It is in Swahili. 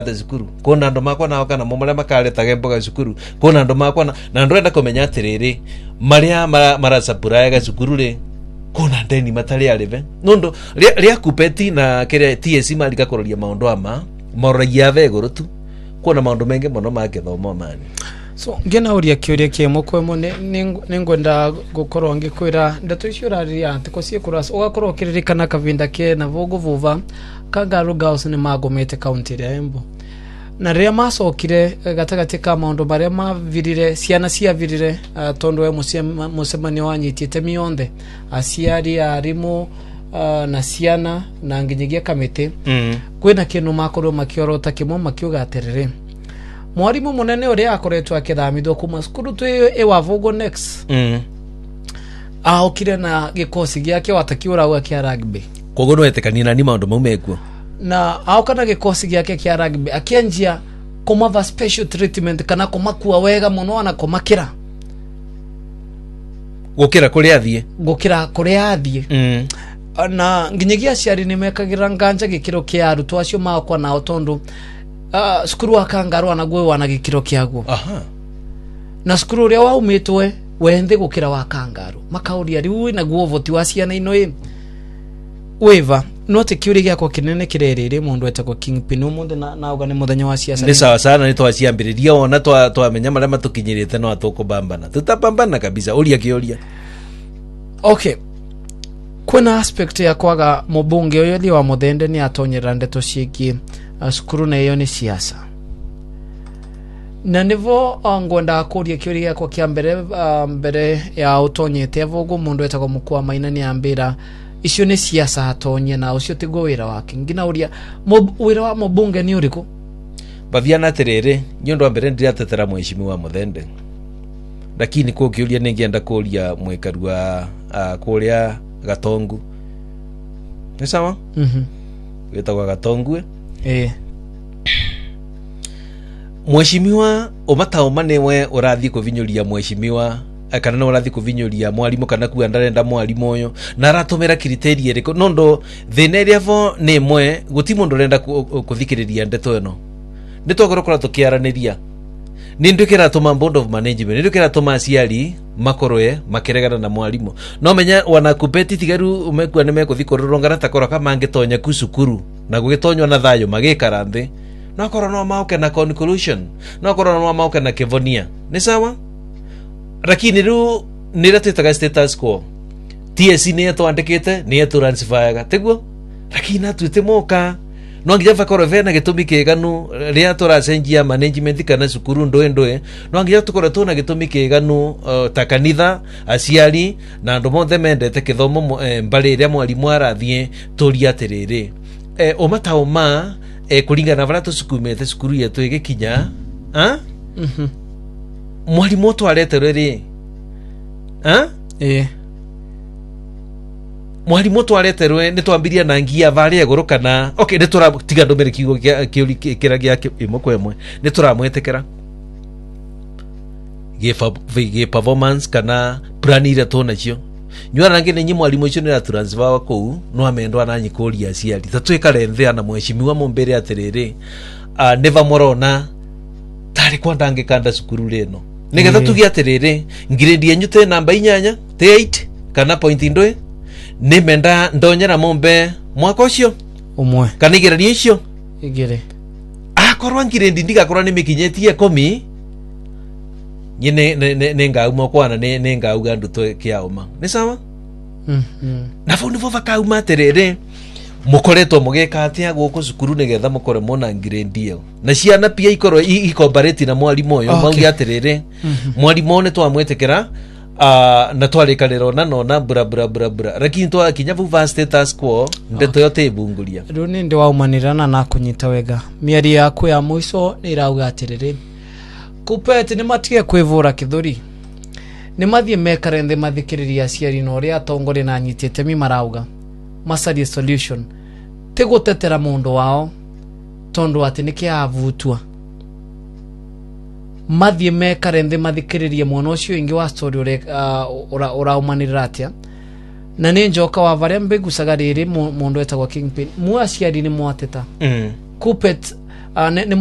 cukuru kona ndo makwa nao kana momale makale tagemboga cukuru kona ndo makwa na ndwenda kumenya atiriri maria mara sapuraya ga cukuru ri kona ndeni matari arive nondo ria kupeti na kire TSC malika kororia maundu ama moragia vegoro tu kona maundu menge mono magithomo mani so ngena uria kiuria kiemo kwemo ningwenda gukorwo ngikwira ndeto icio raria tiko cie kurasa ugakorwo kiririkana kavinda ke na vogo vuva Kangaroo Girls ni magomete county ya Embu na ria masokire gatagati ka maundu baria mavirire ciana cia virire tondo we musemani wanyitite mionde aciari arimu na ciana na nginyigia kamite kwina kinu makorwo makiorota kimo makiuga atirire mwarimu munene uria akoretwa akithamithwo kuma cukuru tu wa Vogo Next aokire na gikosi giake watakiura wa kia rugby kogo no etekania ni maundu maumekuo na aokana gikosi giake kia rugby akianjia komava special treatment kana komakua wega muno na komakira gukira kuria athie na nginyigia ciari ni mekagira nganja gikiro kia arutwo acio makwa na otondo skuru wa Kangaroo anagwe wana gikiro kiaguo na skuru ria waumitwe wende gukira wa Kangaroo makauria riu na guo voti wa ciana ino weva note kiuri gyako kinene kirerere mundu etako Kingpin mundu na ugane muthenya wa ciaca ni sawa sana ni twaciambiriria ona twamenya maria matukinyirite no atukubambana tutapambana kabisa uria kiuria okay kuna aspect ya kwaga mubunge oyoli wa Muthende ni atonyera ndeto ciiki skuru na iyo ni siasa na nivo ngwenda akuria kiuri gyako kia mbere ya utonyete Vogo mundu etako mukwa maina ni ambira icio ni siasa hatonye na ucio tigo wira wake ngina uria wira wa mubunge ni uriku baviana atiriri nyondo mbere ndiratetera mheshimiwa Muthende lakini ko kiuria ningienda kuria mwikarua kuria Gatongu ni sawa wetagwa Gatongu mheshimiwa umatao manewe urathi kuvinyuria mheshimiwa kana no urathi kuvinyuria mwalimu kana ku andarenda mwalimu oyo na aratumira criteria riko nondo thineria vo ni mwe guti mundu renda kuthikiriria ndeto eno nitogorokora tukiaraniria ni ndukira tuma board of management ni ndukira tuma aciari makoroe makiregana na mwalimu no menya wana kupeti tigaru umekwa ni mekuthikororongana takora kama angetonya kusukuru na gugitonywa na thayo magikara nthi no korwo no mauke na conclusion no korwo no mauke na kivonia ni sawa lakini ru niratetaga status quo TSC ni etwandikite ni etransferaga teguo lakini atuite moka no nginya fakoro vena gitumi kiganu ria turacenjia management kana cukuru ndoe no nginya tukore tuna gitumi kiganu ta kanitha aciari na andu mothe mendete kithomo mbali ria mwalimu arathie turia atiriri omatauma kuringana na tu sukumete cukuru yetu igikinya mwalimu twarete ri mwalimu twareterwe ni twambiria na ngia varia gorokana okay ni turatiga ndomere kigo kira giake imwe kwemwe ni turamwetekera ge performance kana plan ile tonacio nywana nangi ni mwalimu ucio ni transfer ku no amendwa na nyikuria aciari tatwika renthea na mheshimiwa mumbere atiriri never morona tari kwandange kanda cukuru reno nigetha tugia atiriri grade yenyu te namba 8 te 8 kana point ndwe ni menda ndonyera mombe mwaka ucio umwe kanigereria icio igire akorwa grade ndigakorwa ni mikinyetie 10 nyine ne ngauma kwana ne ngauga nduto kiauma ni sawa na fo ndivyo vakauma atiriri mukoretwo mugeka atia guku cukuru nigetha mukore mona grade iyo na ciana pia ikorwo ikobarate na mwalimu oyo maugi atiriri mwalimu ne twamwetekera na twarikarira na bra lakini twa kinya vuva status quo ndeto yote ibunguria runi ndi waumanirana na kunyita wega miari yaku ya mwiso ni irauga atiriri kupete ni matige kwivura kithuri ni mathie mekarende mathikiriria aciari no ria atongore na nyitite mi marauga masari solution tegutetera mundu wao tondo ati nikiavutwa mathie mekarende mathikiririe mwana ucio ingi wa story ora umanirira atia na ni njoka wa varia mbigucaga riri mundu etagwa Kingpin muaciari ni mwateta kupet nĩ